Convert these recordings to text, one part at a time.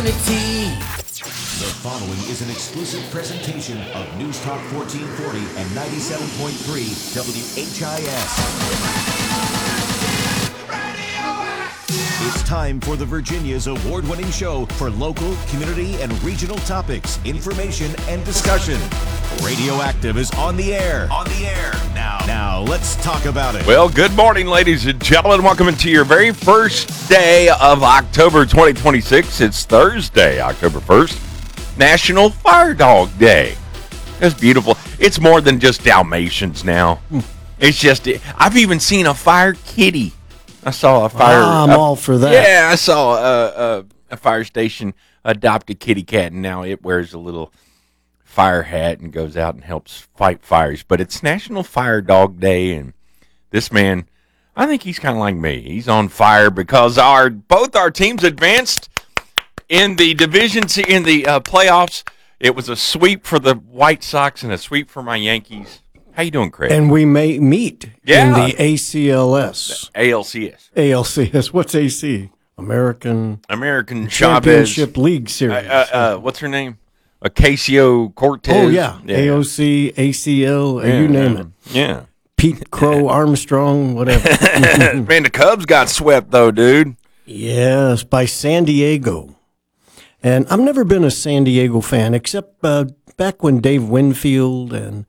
The following is an exclusive presentation of News Talk 1440 and 97.3 WHIS. It's time for the Virginia's award-winning show for local, community, and regional topics, information, and discussion. Radioactive is on the air. Now, let's talk about it. Well, good morning, ladies and gentlemen. Welcome to your very first day of October 2026. It's Thursday, October 1st. National Fire Dog Day. It's beautiful. It's more than just Dalmatians now. It's just, I've even seen a fire kitty. I saw a fire. I'm all for that. Yeah, I saw a fire station adopt a kitty cat, and now it wears a little fire hat and goes out and helps fight fires. But it's National Fire Dog Day, and this man, I think he's kind of like me. He's on fire because both our teams advanced in the playoffs. It was a sweep for the White Sox and a sweep for my Yankees. How you doing, Craig? And we may meet in the ACLS. ALCS. What's AC? American Chavez Championship League Series. What's her name? Ocasio-Cortez. Oh, yeah. AOC, ACL, you name it. Yeah. Pete Crow, Armstrong, whatever. Man, the Cubs got swept, though, dude. Yes, by San Diego. And I've never been a San Diego fan, except back when Dave Winfield and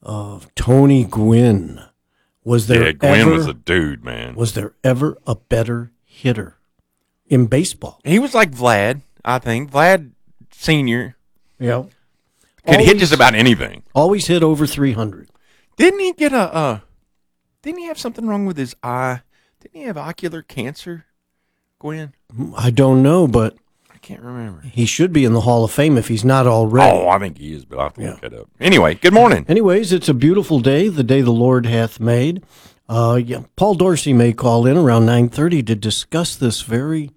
Tony Gwynn was there. Yeah, Gwynn was a dude, man. Was there ever a better hitter in baseball? He was like Vlad, I think. Vlad Sr. Yeah. Could hit just about anything. Always hit over 300. Didn't he get didn't he have something wrong with his eye? Didn't he have ocular cancer, Gwynn? I don't know, but I can't remember. He should be in the Hall of Fame if he's not already. Oh, I think he is, but I'll have to look it up. Anyway, good morning. Anyways, it's a beautiful day, the day the Lord hath made. Paul Dorsey may call in around 9:30 to discuss this very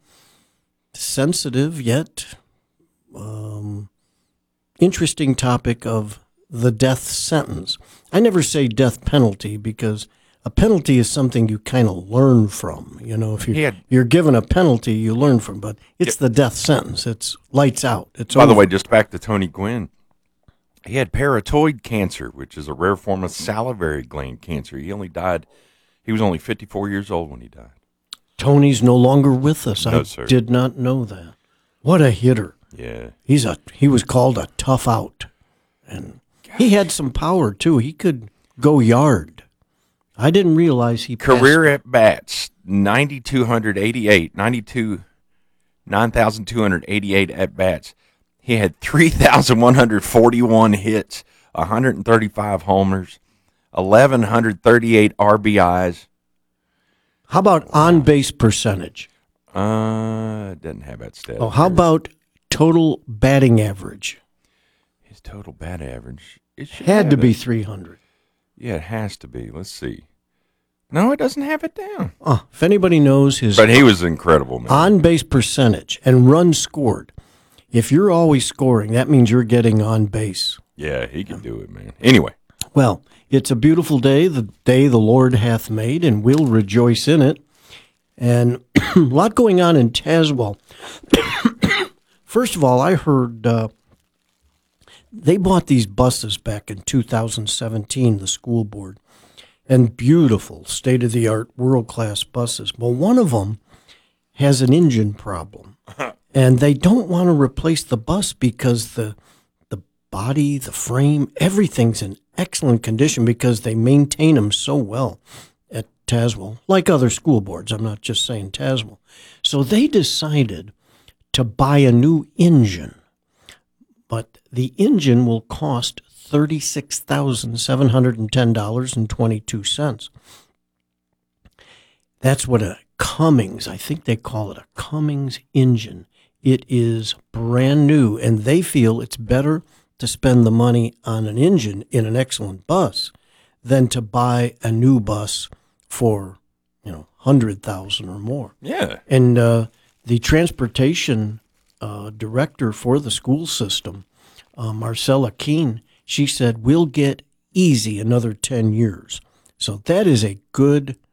sensitive yet interesting topic of the death sentence. I never say death penalty because a penalty is something you kind of learn from. You know, if you're given a penalty, you learn from. But it's the death sentence. It's lights out. It's By over. the way, just back to Tony Gwynn. He had parotoid cancer, which is a rare form of salivary gland cancer. He was only 54 years old when he died. Tony's no longer with us. No, I sir. did not know that. What a hitter. Yeah. He was called a tough out. And he had some power, too. He could go yard. I didn't realize he career at bats 9,288 at bats. He had 3,141 hits, 135 homers, 1,138 RBIs. How about on base percentage? It doesn't have that stat. Oh, how about total batting average? His total bat average Had to be 300. Yeah, it has to be. Let's see. No, it doesn't have it down. If anybody knows his But he was incredible, man. on-base percentage and runs scored, if you're always scoring, that means you're getting on base. Yeah, he can do it, man. Anyway. Well, it's a beautiful day, the day the Lord hath made, and we'll rejoice in it. And a lot going on in Tazewell. First of all, I heard they bought these buses back in 2017, the school board, and beautiful, state-of-the-art, world-class buses. Well, one of them has an engine problem, and they don't want to replace the bus because the body, the frame, everything's in excellent condition because they maintain them so well at Tazewell, like other school boards. I'm not just saying Tazewell. So they decided to buy a new engine, but the engine will cost $36,710.22. That's what a Cummins, I think they call it a Cummins engine. It is brand new, and they feel it's better to spend the money on an engine in an excellent bus than to buy a new bus for, $100,000 or more. Yeah. And the transportation director for the school system, Marcella Keene, she said, we'll get easy another 10 years. So that is a good